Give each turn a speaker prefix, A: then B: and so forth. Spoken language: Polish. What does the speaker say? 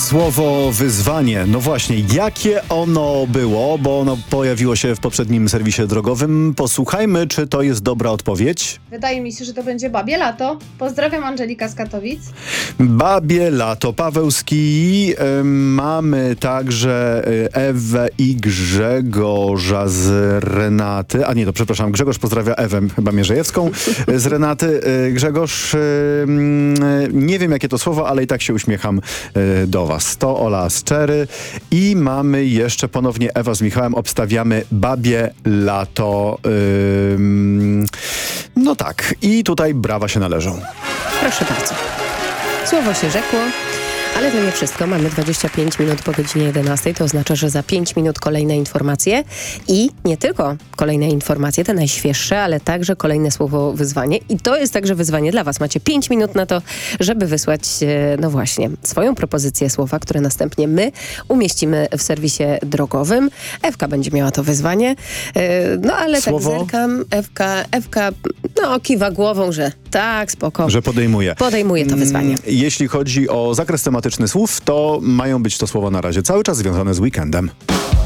A: Słowo wyzwanie. No właśnie, jakie ono było, bo ono pojawiło się w poprzednim serwisie drogowym. Posłuchajmy, czy to jest dobra odpowiedź.
B: Wydaje mi się, że to będzie babie lato. Pozdrawiam, Angelika z Katowic.
A: Babie lato, Pawełski. Mamy także Ewę i Grzegorza z Renaty. A nie, to przepraszam, Grzegorz pozdrawia Ewę, chyba Mierzejewską z Renaty. Grzegorz, nie wiem jakie to słowo, ale i tak się uśmiecham do was. To Ola z Czery i mamy jeszcze ponownie Ewa z Michałem. Obstawiamy babie lato. No tak. I tutaj brawa się należą.
C: Proszę bardzo. Słowo się rzekło, ale to nie wszystko. Mamy 25 minut po godzinie 11. To oznacza, że za 5 minut kolejne informacje i nie tylko kolejne informacje, te najświeższe, ale także kolejne słowo wyzwanie. I to jest także wyzwanie dla was. Macie 5 minut na to, żeby wysłać, no właśnie, swoją propozycję słowa, które następnie my umieścimy w serwisie drogowym. Ewka będzie miała to wyzwanie. No ale
A: Słowo?
C: tak zerkam. Ewka, no kiwa głową, że tak, spoko.
A: Że podejmuje.
C: Podejmuje to wyzwanie.
A: Jeśli chodzi o zakres tematyczny słów, to mają być to słowa na razie cały czas związane z weekendem.